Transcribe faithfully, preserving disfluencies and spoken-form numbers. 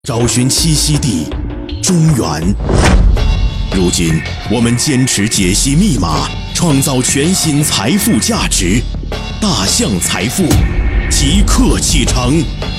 找寻栖息地，中原。如今，我们坚持解析密码，创造全新财富价值。大象财富，即刻启程。